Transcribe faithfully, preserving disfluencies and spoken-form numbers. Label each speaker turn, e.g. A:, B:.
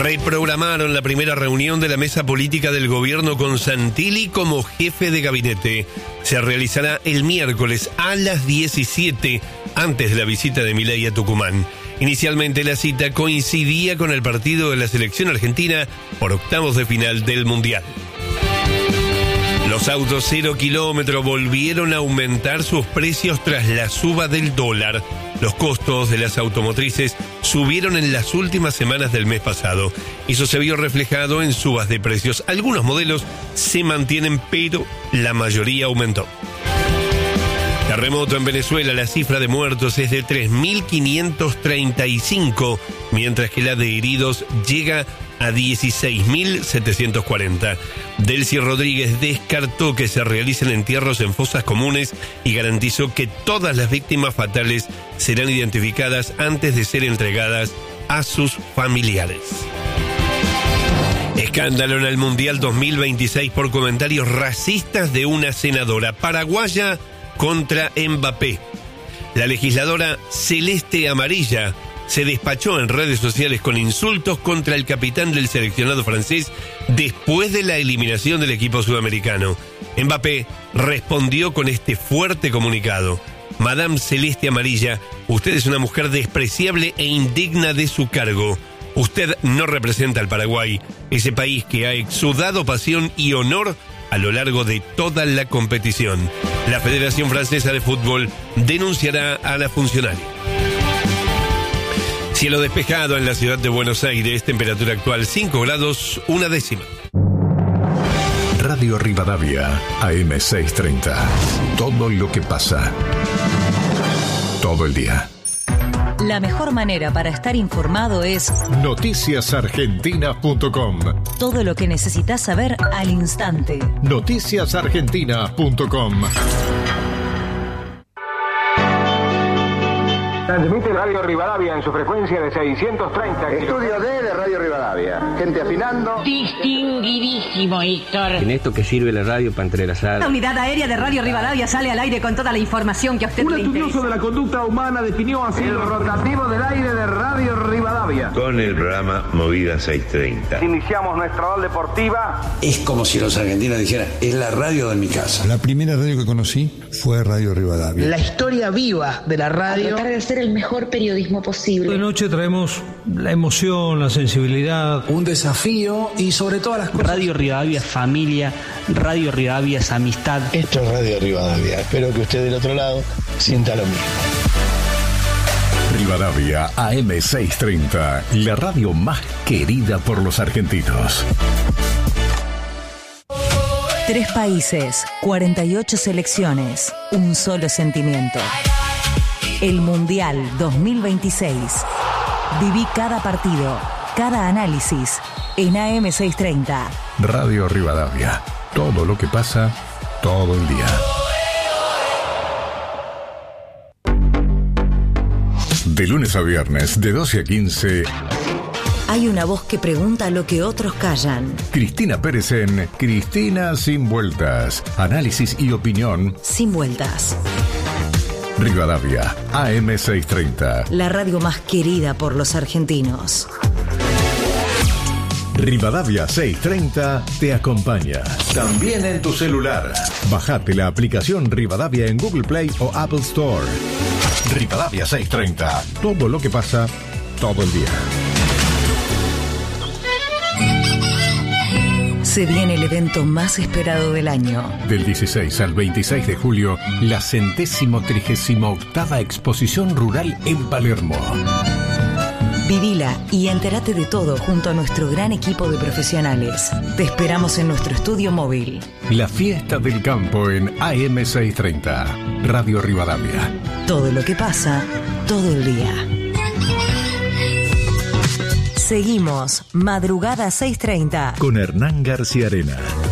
A: Reprogramaron la primera reunión de la mesa política del gobierno con Santilli como jefe de gabinete. Se realizará el miércoles a las diecisiete, antes de la visita de Milei a Tucumán. Inicialmente la cita coincidía con el partido de la selección argentina por octavos de final del Mundial. Los autos cero kilómetro volvieron a aumentar sus precios tras la suba del dólar. Los costos de las automotrices subieron en las últimas semanas del mes pasado. Eso se vio reflejado en subas de precios. Algunos modelos se mantienen, pero la mayoría aumentó. Terremoto en Venezuela, la cifra de muertos es de tres mil quinientos treinta y cinco, mientras que la de heridos llega a dieciséis mil setecientos cuarenta. Delcy Rodríguez descartó que se realicen entierros en fosas comunes y garantizó que todas las víctimas fatales serán identificadas antes de ser entregadas a sus familiares. Escándalo en el Mundial dos mil veintiséis por comentarios racistas de una senadora paraguaya contra Mbappé. La legisladora Celeste Amarilla se despachó en redes sociales con insultos contra el capitán del seleccionado francés después de la eliminación del equipo sudamericano. Mbappé respondió con este fuerte comunicado: Madame Celeste Amarilla, usted es una mujer despreciable e indigna de su cargo. Usted no representa al Paraguay, ese país que ha exudado pasión y honor a lo largo de toda la competición. La Federación Francesa de Fútbol denunciará a la funcionaria. Cielo despejado en la ciudad de Buenos Aires, temperatura actual cinco grados, una décima.
B: Radio Rivadavia, A M seiscientos treinta. Todo lo que pasa. Todo el día.
C: La mejor manera para estar informado es
B: noticias argentinas punto com.
C: Todo lo que necesitas saber al instante.
B: noticias argentinas punto com.
D: Transmite Radio Rivadavia en su frecuencia de seiscientos treinta.
E: Estudio D de Radio Rivadavia. Gente afinando.
F: Distinguidísimo, Héctor.
G: En esto que sirve la radio para entrelazar.
H: La unidad aérea de Radio Rivadavia sale al aire con toda la información que a usted
D: Un
H: le interesa.
D: Un estudioso de la conducta humana definió así el rotativo del aire de Radio Rivadavia.
I: Con el programa Movida seiscientos treinta.
D: Iniciamos nuestra hora deportiva.
J: Es como si los argentinos dijeran, es la radio de mi casa.
K: La primera radio que conocí fue Radio Rivadavia.
L: La historia viva de la radio.
M: el mejor periodismo posible.
N: De noche traemos la emoción, la sensibilidad,
J: un desafío y sobre todas las cosas.
O: Radio Rivadavia es familia, Radio Rivadavia es amistad.
P: Esto es Radio Rivadavia. Espero que usted del otro lado sienta lo mismo.
B: Rivadavia A M seiscientos treinta, la radio más querida por los argentinos.
C: Tres países, cuarenta y ocho selecciones, un solo sentimiento. El Mundial dos mil veintiséis. Viví cada partido, cada análisis en A M seiscientos treinta.
B: Radio Rivadavia. Todo lo que pasa, todo el día. De lunes a viernes, de doce a quince.
C: Hay una voz que pregunta lo que otros callan.
B: Cristina Pérez en Cristina Sin Vueltas. Análisis y opinión
C: sin vueltas.
B: Rivadavia, A M seiscientos treinta.
C: La radio más querida por los argentinos.
B: Rivadavia seiscientos treinta te acompaña. También en tu celular. Bajate la aplicación Rivadavia en Google Play o Apple Store. Rivadavia seiscientos treinta. Todo lo que pasa, todo el día.
C: Se viene el evento más esperado del año.
B: Del dieciséis al veintiséis de julio, la centésimo trigésimo octava exposición rural en Palermo.
C: Vivila y entérate de todo junto a nuestro gran equipo de profesionales. Te esperamos en nuestro estudio móvil.
B: La fiesta del campo en A M seiscientos treinta. Radio Rivadavia.
C: Todo lo que pasa, todo el día. Seguimos, Madrugada seiscientos treinta.
B: Con Hernán García Arena.